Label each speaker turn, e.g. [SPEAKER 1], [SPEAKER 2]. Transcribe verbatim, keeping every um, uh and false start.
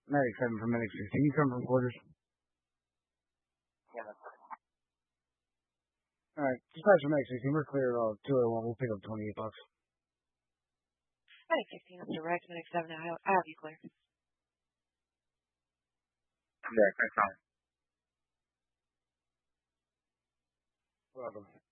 [SPEAKER 1] Medic seven from Medic six. Can you come from quarters?
[SPEAKER 2] Yeah, that's right.
[SPEAKER 1] Alright, dispatch from Medic sixteen. We're clear of two oh one. We'll pick up twenty-eight bucks.
[SPEAKER 3] Medic sixteen, that's direct. Medic seven, I have, I have you clear.
[SPEAKER 2] I'm there. Thanks, Tom.
[SPEAKER 1] Welcome.